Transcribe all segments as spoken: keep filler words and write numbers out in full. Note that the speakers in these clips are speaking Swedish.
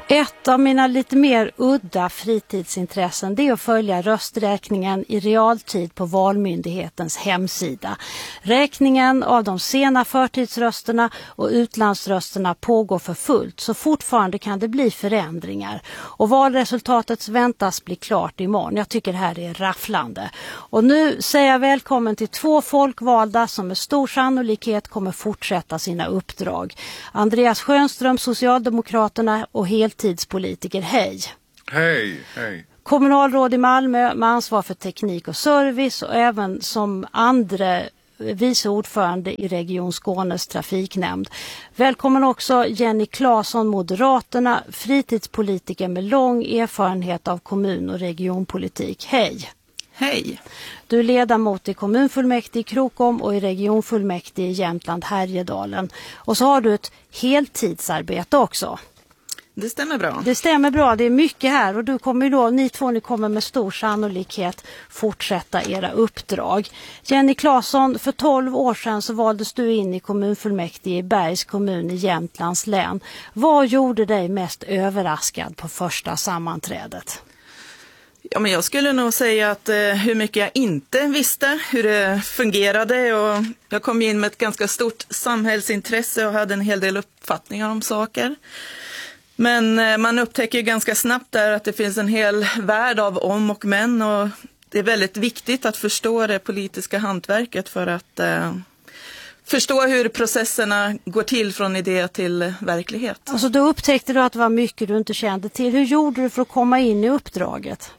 Ett av mina lite mer udda fritidsintressen det är att följa rösträkningen i realtid på Valmyndighetens hemsida. Räkningen av de sena förtidsrösterna och utlandsrösterna pågår för fullt, så fortfarande kan det bli förändringar. Och valresultatet väntas bli klart imorgon. Jag tycker det här är rafflande. Och nu säger jag välkommen till två folkvalda som med stor sannolikhet kommer fortsätta sina uppdrag. Andreas Schönström, Socialdemokraterna, och heltidspolitiker. Hej! Hej, hej! Kommunalråd i Malmö med ansvar för teknik och service och även som andra vice ordförande i Region Skånes trafiknämnd. Välkommen också Jenny Claesson, Moderaterna, fritidspolitiker med lång erfarenhet av kommun- och regionpolitik. Hej! Hej! Du är ledamot i kommunfullmäktige i Krokom och i regionfullmäktige i Jämtland Härjedalen. Och så har du ett heltidsarbete också. Det stämmer bra. Det stämmer bra, det är mycket här och du kommer då, ni två ni kommer med stor sannolikhet fortsätta era uppdrag. Jenny Claesson, för tolv år sedan så valdes du in i kommunfullmäktige i Bergs kommun i Jämtlands län. Vad gjorde dig mest överraskad på första sammanträdet? Ja, men jag skulle nog säga att eh, hur mycket jag inte visste, hur det fungerade, och jag kom in med ett ganska stort samhällsintresse och hade en hel del uppfattningar om saker. Men eh, man upptäcker ju ganska snabbt där att det finns en hel värld av om och men, och det är väldigt viktigt att förstå det politiska hantverket för att eh, förstå hur processerna går till från idé till verklighet. Alltså då upptäckte du att det var mycket du inte kände till. Hur gjorde du för att komma in i uppdraget?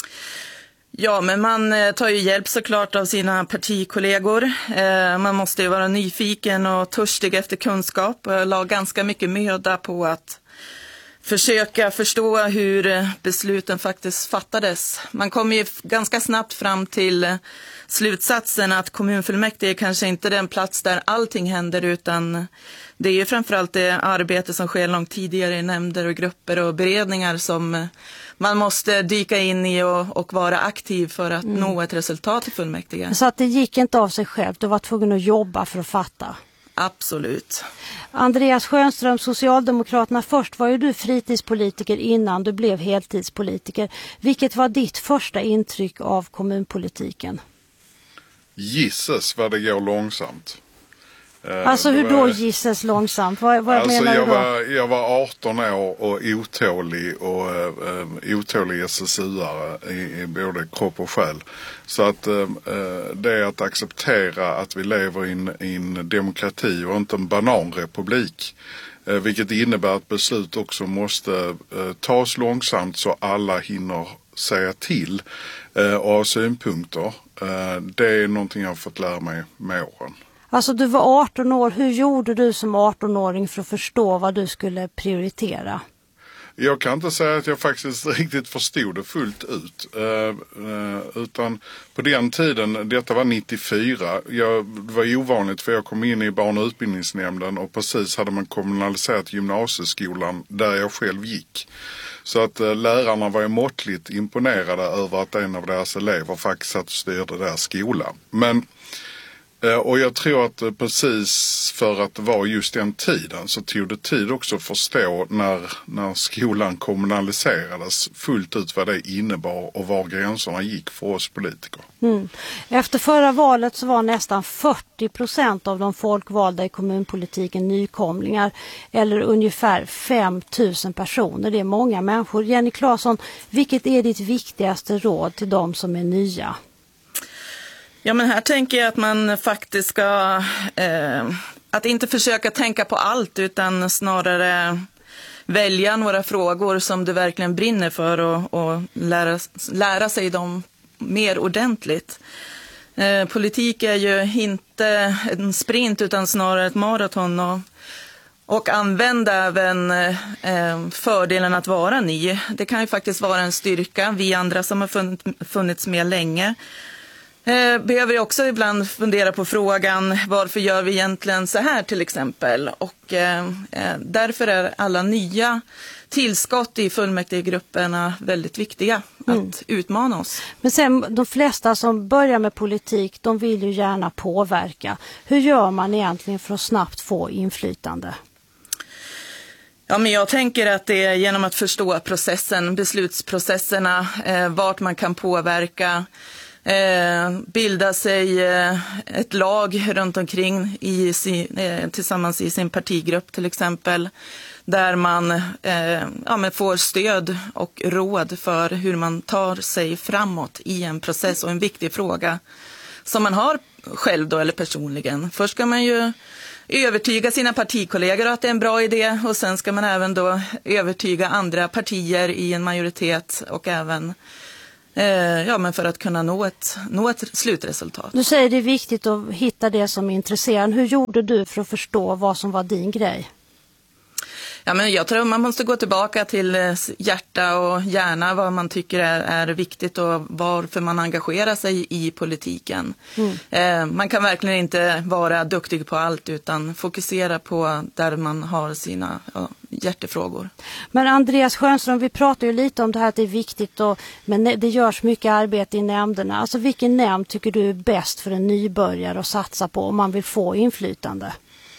Ja, men man tar ju hjälp såklart av sina partikollegor. Eh, man måste ju vara nyfiken och törstig efter kunskap. Jag la ganska mycket möda på att försöka förstå hur besluten faktiskt fattades. Man kom ju ganska snabbt fram till slutsatsen att kommunfullmäktige kanske inte är den plats där allting händer, utan det är ju framförallt det arbete som sker långt tidigare i nämnder och grupper och beredningar som man måste dyka in i och, och vara aktiv för att mm. nå ett resultat i fullmäktige. Så att det gick inte av sig själv, du var tvungen att jobba för att fatta? Absolut. Andreas Schönström, Socialdemokraterna, först var ju du fritidspolitiker innan du blev heltidspolitiker. Vilket var ditt första intryck av kommunpolitiken? Gisses vad det går långsamt. Alltså hur då gisses långsamt? Vad, vad alltså menar jag du då? Var, jag var arton år och otålig och äh, otålig S S U-are i, i både kropp och själ. Så att äh, det är att acceptera att vi lever i en, i en demokrati och inte en bananrepublik. Äh, vilket innebär att beslut också måste äh, tas långsamt så alla hinner säga till äh, och ha synpunkter. Äh, det är någonting jag har fått lära mig med åren. Alltså du var arton år, hur gjorde du som arton-åring för att förstå vad du skulle prioritera? Jag kan inte säga att jag faktiskt riktigt förstod det fullt ut. Uh, uh, utan på den tiden, detta var nittiofyra, jag, det var ovanligt för jag kom in i barn- och utbildningsnämnden och precis hade man kommunaliserat gymnasieskolan där jag själv gick. Så att uh, lärarna var ju måttligt imponerade över att en av deras elever faktiskt satt och styrde deras skola. Men och jag tror att precis för att det var just den tiden så tog det tid också att förstå när, när skolan kommunaliserades fullt ut vad det innebar och var gränserna gick för oss politiker. Mm. Efter förra valet så var nästan fyrtio procent av de folkvalda i kommunpolitiken nykomlingar, eller ungefär fem tusen personer. Det är många människor. Jenny Claesson, vilket är ditt viktigaste råd till de som är nya? Ja, men här tänker jag att man faktiskt ska eh, att inte försöka tänka på allt utan snarare välja några frågor som du verkligen brinner för och, och lära, lära sig dem mer ordentligt. Eh, politik är ju inte en sprint utan snarare ett maraton, och, och använda även eh, fördelen att vara ny. Det kan ju faktiskt vara en styrka. Vi andra som har funnits, funnits med länge Eh, behöver jag också ibland fundera på frågan, varför gör vi egentligen så här till exempel? Och eh, därför är alla nya tillskott i fullmäktigegrupperna väldigt viktiga mm. att utmana oss. Men sen de flesta som börjar med politik, de vill ju gärna påverka. Hur gör man egentligen för att snabbt få inflytande? Ja, men jag tänker att det är genom att förstå processen, beslutsprocesserna, eh, vart man kan påverka, eh, bilda sig eh, ett lag runt omkring i sin, eh, tillsammans i sin partigrupp till exempel, där man eh, ja, men får stöd och råd för hur man tar sig framåt i en process och en viktig fråga som man har själv då eller personligen. Först ska man ju övertyga sina partikollegor att det är en bra idé och sen ska man även då övertyga andra partier i en majoritet och även eh, ja, men för att kunna nå ett, nå ett slutresultat. Du säger det är viktigt att hitta det som intresserar. Hur gjorde du för att förstå vad som var din grej? Ja, men jag tror man måste gå tillbaka till hjärta och hjärna, vad man tycker är, är viktigt och varför man engagerar sig i politiken. Mm. Eh, man kan verkligen inte vara duktig på allt utan fokusera på där man har sina ja, hjärtefrågor. Men Andreas Schönström, vi pratar ju lite om det här att det är viktigt och, men det görs mycket arbete i nämnderna. Alltså vilken nämnd tycker du är bäst för en nybörjare att satsa på om man vill få inflytande?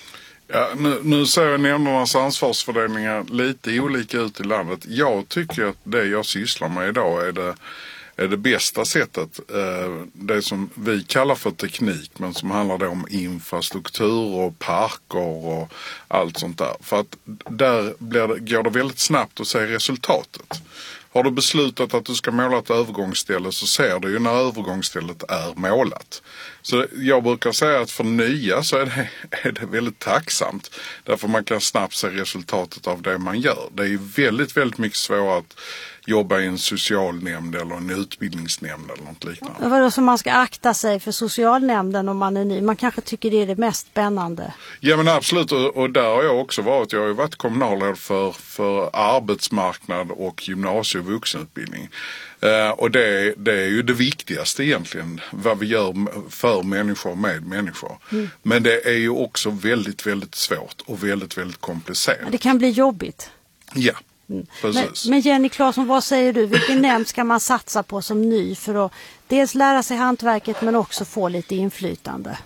Ja, nu, nu ser nämndernas ansvarsfördelningar lite olika ut i landet. Jag tycker att det jag sysslar med idag är det, är det bästa sättet. Eh, det som vi kallar för teknik men som handlar då om infrastruktur och parker och allt sånt där. För att där blir det, går det väldigt snabbt att se resultatet. Har du beslutat att du ska måla ett övergångsställe så ser du ju när övergångsstället är målat. Så jag brukar säga att för nya så är det, är det väldigt tacksamt. Därför man kan snabbt se resultatet av det man gör. Det är ju väldigt, väldigt mycket svårare att jobba i en socialnämnd eller en utbildningsnämnd eller något liknande. Vadå, så man ska akta sig för socialnämnden om man är ny? Man kanske tycker det är det mest spännande. Ja men absolut, och, och där har jag också varit. Jag har ju varit kommunalråd för, för arbetsmarknad och gymnasie- och vuxenutbildning. Uh, och det, det är ju det viktigaste egentligen, vad vi gör för människor med människor. Mm. Men det är ju också väldigt, väldigt svårt och väldigt, väldigt komplicerat. Det kan bli jobbigt. Ja. Mm. Men, men Jenny Claesson, vad säger du? Vilken nämnd ska man satsa på som ny för att dels lära sig hantverket men också få lite inflytande?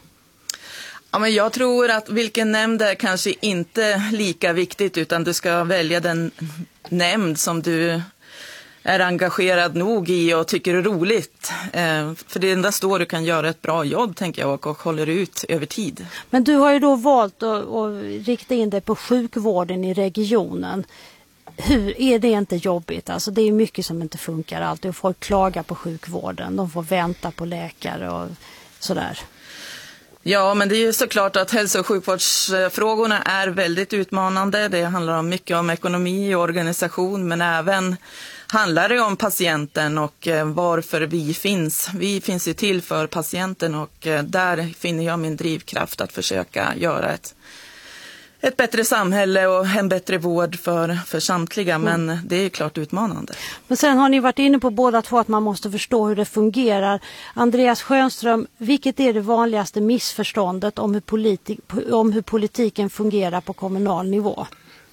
Ja, men jag tror att vilken nämnd är kanske inte lika viktigt utan du ska välja den nämnd som du är engagerad nog i och tycker är roligt. Eh, för det är endast då du kan göra ett bra jobb tänker jag och, och håller ut över tid. Men du har ju då valt att, att rikta in dig på sjukvården i regionen. Hur är det inte jobbigt? Alltså det är mycket som inte funkar alltid. Folk klagar på sjukvården, de får vänta på läkare och sådär. Ja, men det är ju såklart att hälso- och sjukvårdsfrågorna är väldigt utmanande. Det handlar om mycket om ekonomi och organisation men även handlar det om patienten och varför vi finns. Vi finns ju till för patienten och där finner jag min drivkraft att försöka göra ett Ett bättre samhälle och en bättre vård för, för samtliga, men mm. det är klart utmanande. Men sen har ni varit inne på båda två att man måste förstå hur det fungerar. Andreas Schönström, vilket är det vanligaste missförståndet om hur, politi- om hur politiken fungerar på kommunal nivå?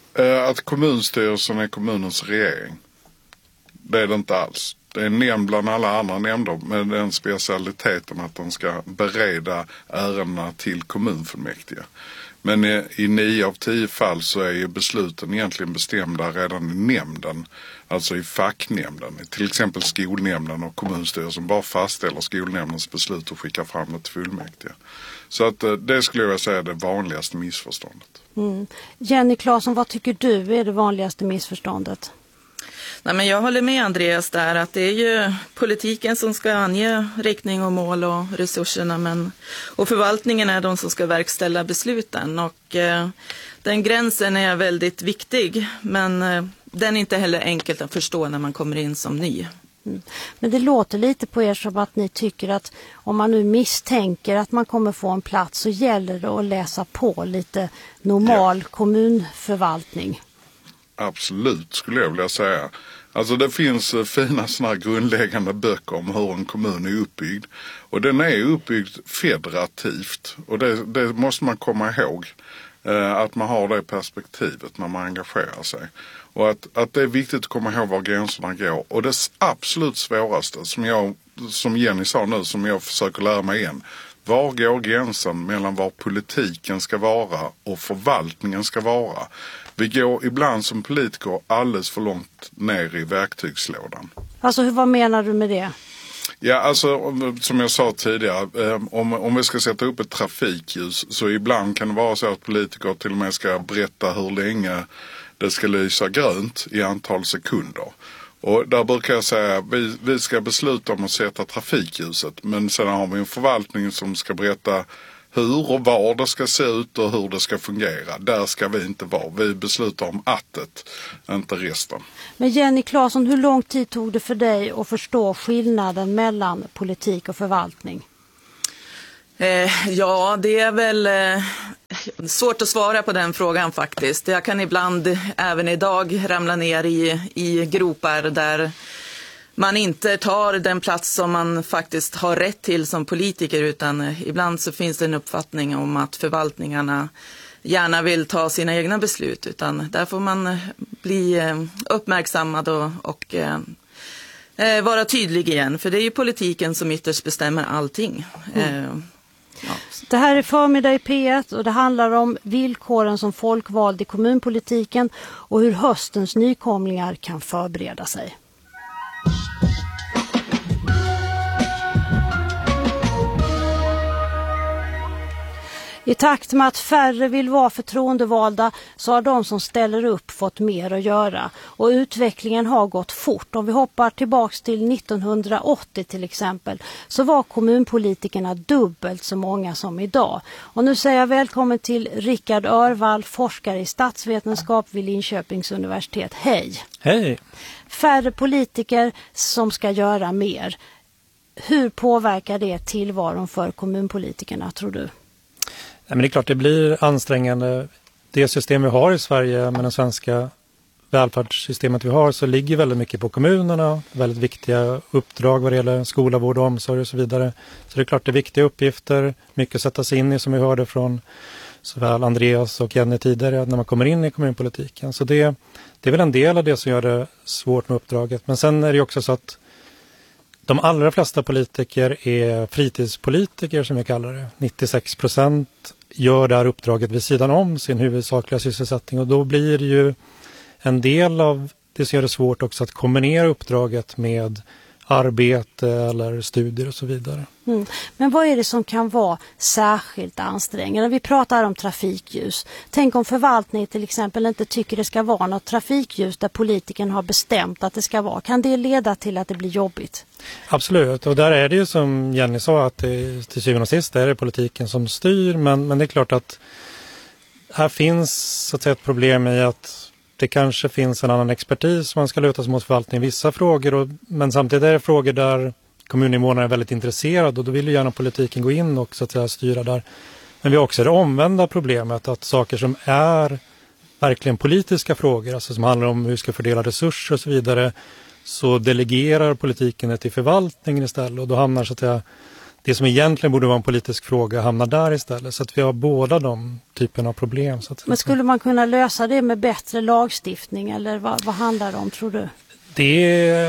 Att kommunstyrelsen är kommunens regering. Det är det inte alls. Det är en nämnd bland alla andra nämnder med den specialiteten att de ska bereda ärendena till kommunfullmäktige. Men i, i nio av tio fall så är ju besluten egentligen bestämda redan i nämnden, alltså i facknämnden. Till exempel skolnämnden och kommunstyrelsen bara fastställer skolnämndens beslut och skickar fram det till fullmäktige. Så att det skulle jag säga är det vanligaste missförståndet. Mm. Jenny Claesson, vad tycker du är det vanligaste missförståndet? Nej, men jag håller med Andreas där att det är ju politiken som ska ange riktning och mål och resurserna men, och förvaltningen är de som ska verkställa besluten och eh, den gränsen är väldigt viktig men eh, den är inte heller enkelt att förstå när man kommer in som ny. Mm. Men det låter lite på er som att ni tycker att om man nu misstänker att man kommer få en plats så gäller det att läsa på lite normal ja. kommunförvaltning. Absolut skulle jag vilja säga. Alltså det finns fina såna här grundläggande böcker om hur en kommun är uppbyggd. Och den är uppbyggd federativt. Och det, det måste man komma ihåg. Eh, att man har det perspektivet när man engagerar sig. Och att, att det är viktigt att komma ihåg var gränserna går. Och det absolut svåraste som, jag, som Jenny sa nu, som jag försöker lära mig igen. Var går gränsen mellan var politiken ska vara och förvaltningen ska vara? Vi går ibland som politiker alldeles för långt ner i verktygslådan. Alltså hur, vad menar du med det? Ja, alltså som jag sa tidigare, om, om vi ska sätta upp ett trafikljus så ibland kan det vara så att politiker till och med ska berätta hur länge det ska lysa grönt i antal sekunder. Och där brukar jag säga vi, vi ska besluta om att sätta trafikljuset, men sen har vi en förvaltning som ska berätta hur och var det ska se ut och hur det ska fungera. Där ska vi inte vara. Vi beslutar om attet, inte resten. Men Jenny Claesson, hur lång tid tog det för dig att förstå skillnaden mellan politik och förvaltning? Eh, ja, det är väl eh, svårt att svara på den frågan faktiskt. Jag kan ibland, även idag, ramla ner i, i gropar där man inte tar den plats som man faktiskt har rätt till som politiker, utan ibland så finns det en uppfattning om att förvaltningarna gärna vill ta sina egna beslut, utan där får man bli uppmärksammad och, och eh, vara tydlig igen, för det är ju politiken som ytterst bestämmer allting. Mm. Eh, ja. Det här är Förmiddag i P ett och det handlar om villkoren som folkvald i kommunpolitiken och hur höstens nykomlingar kan förbereda sig. I takt med att färre vill vara förtroendevalda så har de som ställer upp fått mer att göra. Och utvecklingen har gått fort. Om vi hoppar tillbaks till nittonhundraåttio till exempel så var kommunpolitikerna dubbelt så många som idag. Och nu säger jag välkommen till Rickard Örvall, forskare i statsvetenskap vid Linköpings universitet. Hej! Hej! Färre politiker som ska göra mer. Hur påverkar det tillvaron för kommunpolitikerna, tror du? Ja, men det är klart det blir ansträngande. Det system vi har i Sverige med den svenska välfärdssystemet vi har, så ligger väldigt mycket på kommunerna. Väldigt viktiga uppdrag vad det gäller skola, vård och omsorg och så vidare. Så det är klart det är viktiga uppgifter. Mycket att sätta sig in i, som vi hörde från såväl Andreas och Jenny tidigare, när man kommer in i kommunpolitiken. Så det, det är väl en del av det som gör det svårt med uppdraget. Men sen är det också så att de allra flesta politiker är fritidspolitiker, som jag kallar det. nittiosex procent gör det här uppdraget vid sidan om sin huvudsakliga sysselsättning. Och då blir det ju en del av det som gör det svårt också att kombinera uppdraget med arbete eller studier och så vidare. Mm. Men vad är det som kan vara särskilt ansträngande? Vi pratar om trafikljus. Tänk om förvaltningen till exempel inte tycker det ska vara något trafikljus där politikern har bestämt att det ska vara. Kan det leda till att det blir jobbigt? Absolut, och där är det ju som Jenny sa att det, till syvende och sist är det politiken som styr, men, men det är klart att här finns så att säga ett problem i att det kanske finns en annan expertis som man ska luta sig mot förvaltning i vissa frågor, och, men samtidigt är det frågor där kommuninvånare är väldigt intresserade och då vill ju gärna politiken gå in och så att säga styra där. Men vi har också det omvända problemet att saker som är verkligen politiska frågor, alltså som handlar om hur vi ska fördela resurser och så vidare, så delegerar politiken det till förvaltningen istället, och då hamnar så att säga det som egentligen borde vara en politisk fråga hamnar där istället. Så att vi har båda de typerna av problem. Så att Men skulle man kunna lösa det med bättre lagstiftning, eller vad, vad handlar det om, tror du? Det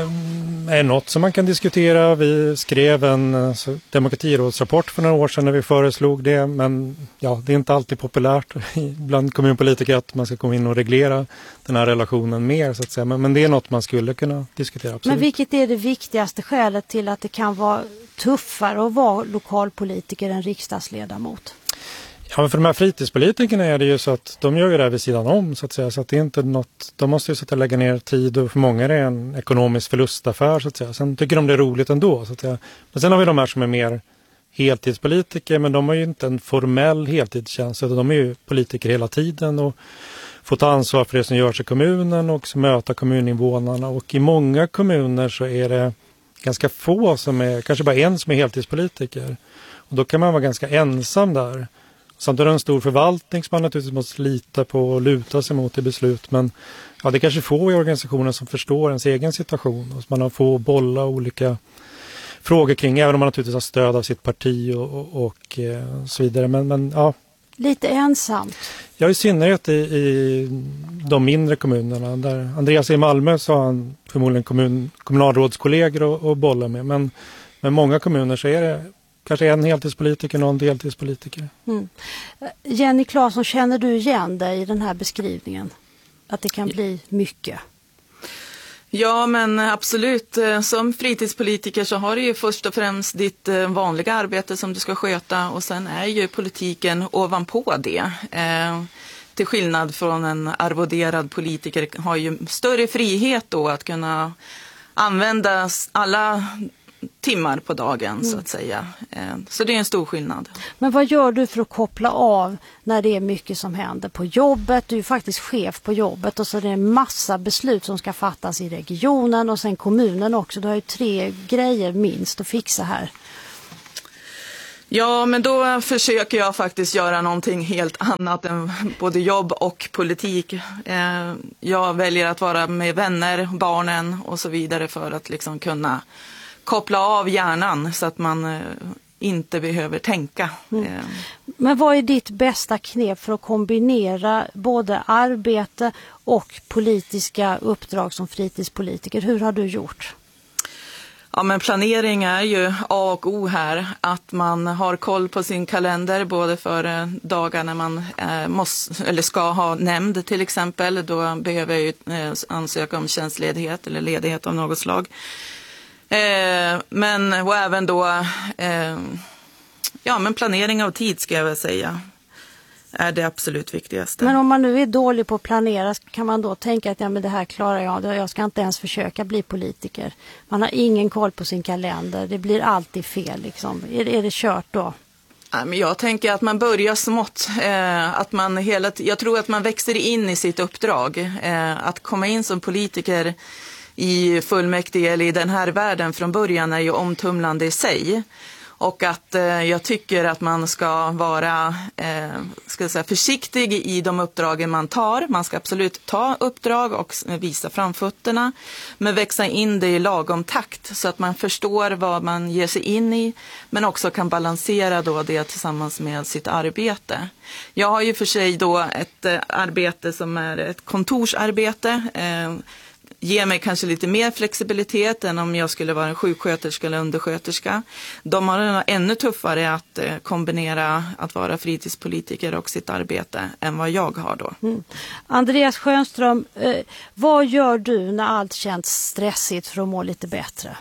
är något som man kan diskutera. Vi skrev en alltså, demokratirådsrapport för några år sedan när vi föreslog det. Men ja, det är inte alltid populärt bland kommunpolitiker att man ska komma in och reglera den här relationen mer, så att säga. Men, men det är något man skulle kunna diskutera, absolut. Men vilket är det viktigaste skälet till att det kan vara tuffare att vara lokalpolitiker än riksdagsledamot? Ja, men för de här fritidspolitikerna är det ju så att de gör ju det här vid sidan om, så att säga. Så att det är inte något, de måste ju sätta lägga ner tid, och för många är det en ekonomisk förlustaffär, så att säga. Sen tycker de det är roligt ändå, så att säga. Men sen har vi de här som är mer heltidspolitiker, men de har ju inte en formell heltidstjänst, utan de är ju politiker hela tiden och får ta ansvar för det som görs i kommunen och också möta kommuninvånarna. Och i många kommuner så är det ganska få som är, kanske bara en som är heltidspolitiker. Och då kan man vara ganska ensam där. Samtidigt är det en stor förvaltning som man naturligtvis måste lita på och luta sig mot i beslut. Men ja, det är kanske få i organisationen som förstår ens egen situation. Och man har få bolla olika frågor kring, även om man naturligtvis har stöd av sitt parti och, och, och eh, så vidare. Men, men ja. Lite ensamt. Ja, i synnerhet i, i de mindre kommunerna. Där Andreas i Malmö så har han förmodligen kommun, kommunalrådskollegor och, och bolla med. Men med många kommuner så är det kanske en heltidspolitiker och en deltidspolitiker. Mm. Jenny Claesson, känner du igen dig i den här beskrivningen? att det kan bli mycket? Ja, men absolut. Som fritidspolitiker så har du ju först och främst ditt vanliga arbete som du ska sköta, och sen är ju politiken ovanpå det. Eh, till skillnad från en arvoderad politiker har ju större frihet då att kunna använda alla timmar på dagen, mm. så att säga. Så det är en stor skillnad. Men vad gör du för att koppla av när det är mycket som händer på jobbet? Du är ju faktiskt chef på jobbet, och så är det en massa beslut som ska fattas i regionen och sen kommunen också. Du har ju tre grejer minst att fixa här. Ja, men då försöker jag faktiskt göra någonting helt annat än både jobb och politik. Jag väljer att vara med vänner, barnen och så vidare för att liksom kunna koppla av hjärnan så att man inte behöver tänka. Mm. Men vad är ditt bästa knep för att kombinera både arbete och politiska uppdrag som fritidspolitiker? Hur har du gjort? Ja, men planering är ju A och O här. Att man har koll på sin kalender både för dagar när man eh, måste, eller ska ha nämnd till exempel. Då behöver jag ju eh, ansöka om tjänstledighet eller ledighet av något slag. Eh, men och även då eh, ja, men planering av tid ska jag väl säga är det absolut viktigaste. Men om man nu är dålig på att planera, kan man då tänka att ja, men det här klarar jag, jag ska inte ens försöka bli politiker. Man har ingen koll på sin kalender, det blir alltid fel liksom. Är, är det kört då? Ja, men jag tänker att man börjar smått. Eh, att man hela t- jag tror att man växer in i sitt uppdrag. Eh, att komma in som politiker i fullmäktige eller i den här världen från början är ju omtumlande i sig. Och att eh, jag tycker att man ska vara eh, ska jag säga, försiktig i de uppdragen man tar. Man ska absolut ta uppdrag och visa framfötterna. Men växa in det i lagom takt så att man förstår vad man ger sig in i. Men också kan balansera då det tillsammans med sitt arbete. Jag har ju för sig då ett eh, arbete som är ett kontorsarbete. Eh, ger mig kanske lite mer flexibilitet än om jag skulle vara en sjuksköterska eller undersköterska. De har det ännu tuffare att eh, kombinera att vara fritidspolitiker och sitt arbete än vad jag har då. Mm. Andreas Schönström, eh, vad gör du när allt känns stressigt för att må lite bättre?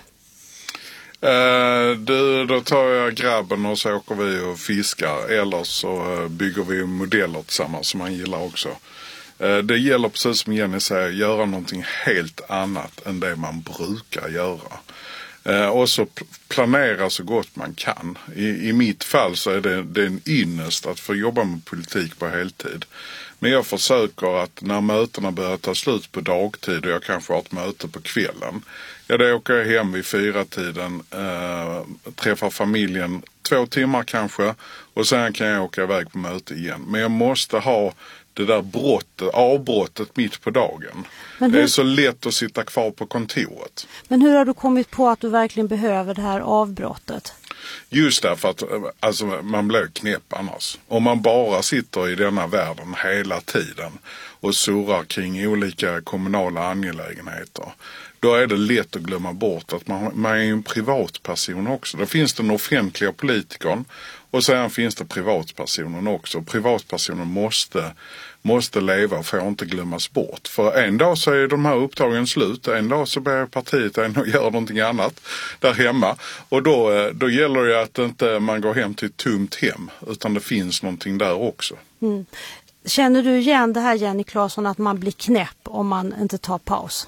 Uh, du, då tar jag grabben och så åker vi och fiskar, eller så uh, bygger vi modeller tillsammans som han gillar också. Det gäller, precis som Jenny säger, göra någonting helt annat än det man brukar göra. Och så planera så gott man kan. I, i mitt fall så är det, det är en ynnest att få jobba med politik på heltid. Men jag försöker att när mötena börjar ta slut på dagtid och jag kanske har ett möte på kvällen. Ja, då åker jag hem vid fyra tiden, äh, träffar familjen två timmar kanske. Och sen kan jag åka iväg på möte igen. Men jag måste ha det där brottet, avbrottet mitt på dagen. Hur... Det är så lätt att sitta kvar på kontoret. Men hur har du kommit på att du verkligen behöver det här avbrottet? Just därför att alltså, man blir knäpp annars. Om man bara sitter i denna världen hela tiden och surrar kring olika kommunala angelägenheter, då är det lätt att glömma bort att man, man är en privatperson också. Då finns den offentliga politikern och sen finns det privatpersonen också. Privatpersonen måste, måste leva och får inte glömmas bort. För en dag så är de här uppdragen slut. En dag så börjar partiet ändå göra någonting annat där hemma. Och då, då gäller det att inte man går hem till ett tomt hem. Utan det finns någonting där också. Mm. Känner du igen det här, Jenny Claesson, att man blir knäpp om man inte tar paus?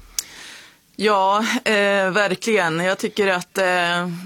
Ja, eh, verkligen. Jag tycker att... Eh, eh,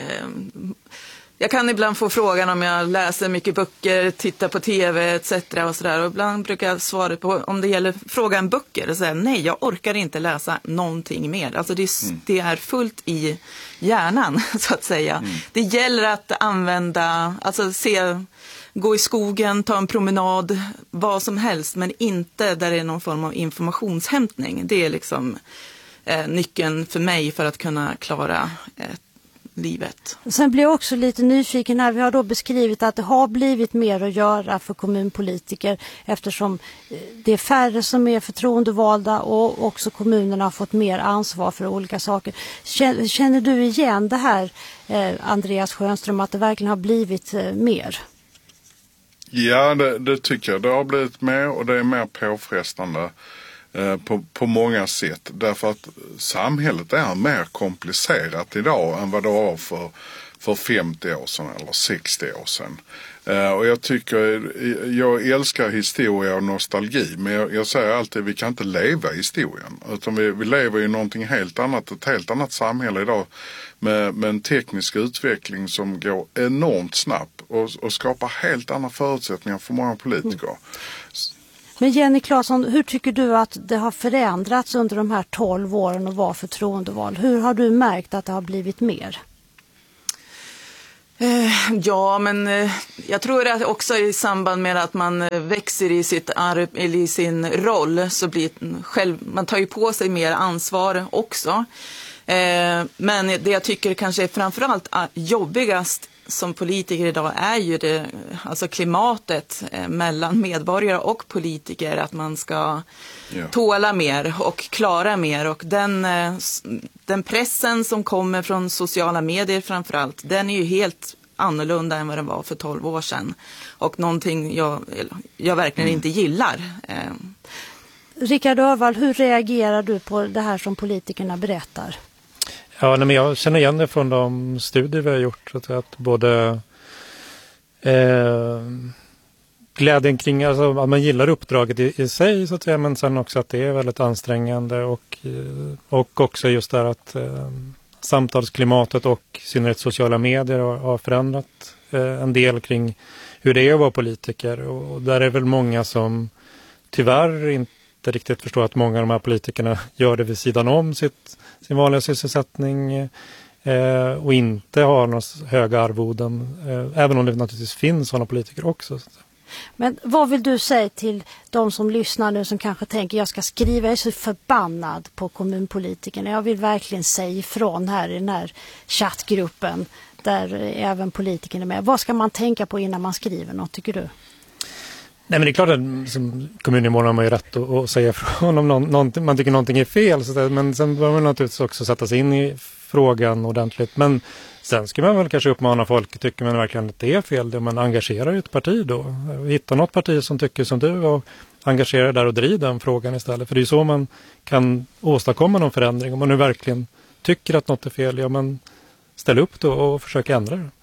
Jag kan ibland få frågan om jag läser mycket böcker, tittar på tv et cetera och sådär. Och ibland brukar jag svara på om det gäller frågan böcker och säga nej, jag orkar inte läsa någonting mer. Alltså det, mm. det är fullt i hjärnan så att säga. Mm. Det gäller att använda, alltså se, gå i skogen, ta en promenad, vad som helst. Men inte där det är någon form av informationshämtning. Det är liksom eh, nyckeln för mig för att kunna klara ett livet. Sen blir jag också lite nyfiken här. Vi har då beskrivit att det har blivit mer att göra för kommunpolitiker eftersom det är färre som är förtroendevalda och också kommunerna har fått mer ansvar för olika saker. Känner du igen det här, Andreas Schönström, att det verkligen har blivit mer? Ja, det, det tycker jag. Det har blivit mer och det är mer påfrestande. eh, på, på många sätt. Därför att samhället är mer komplicerat idag än vad det var för, för femtio år sedan eller sextio år sedan. Uh, och jag tycker, jag älskar historia och nostalgi, men jag, jag säger alltid vi kan inte leva i historien, utan vi, vi lever i någonting helt annat, ett helt annat samhälle idag med, med en teknisk utveckling som går enormt snabbt och, och skapar helt andra förutsättningar för många politiker. Mm. Men Jenny Claesson, hur tycker du att det har förändrats under de här tolv åren att vara förtroendevald? Hur har du märkt att det har blivit mer? Ja, men jag tror att också i samband med att man växer i, sitt arv, eller i sin roll så blir själv, man tar ju på sig mer ansvar också. Men det jag tycker kanske är framförallt jobbigast som politiker idag är ju det, alltså klimatet mellan medborgare och politiker, att man ska yeah. tåla mer och klara mer, och den, den pressen som kommer från sociala medier framförallt, den är ju helt annorlunda än vad den var för tolv år sedan, och någonting jag, jag verkligen mm. inte gillar. Rickard Örvall, hur reagerar du på det här som politikerna berättar? Ja, nej, men jag känner igen det från de studier vi har gjort. Så att, att både eh, glädjen kring, alltså, att man gillar uppdraget i, i sig, så att säga, men sen också att det är väldigt ansträngande, och, och också just där att eh, samtalsklimatet och i synnerhet sociala medier har, har förändrat eh, en del kring hur det är att vara politiker. Och, och där är väl många som tyvärr inte riktigt förstår att många av de här politikerna gör det vid sidan om sitt, sin vanliga sysselsättning eh, och inte har några höga arvoden, eh, även om det naturligtvis finns sådana politiker också. Men vad vill du säga till de som lyssnar nu, som kanske tänker jag ska skriva, jag är så förbannad på kommunpolitikerna, jag vill verkligen säga ifrån här i den här chattgruppen där även politikerna är med. Vad ska man tänka på innan man skriver något, tycker du? Nej, men det är klart att som kommuninvånare har man ju rätt att, att säga ifrån om någon, man tycker någonting är fel. Så det, men sen bör man naturligtvis också sätta sig in i frågan ordentligt. Men sen ska man väl kanske uppmana folk, tycker man verkligen att det är fel, det man engagerar i ett parti då. Hitta något parti som tycker som du och engagera där och driva den frågan istället. För det är så man kan åstadkomma någon förändring. Om man nu verkligen tycker att något är fel, ja men ställ upp då och försök ändra det.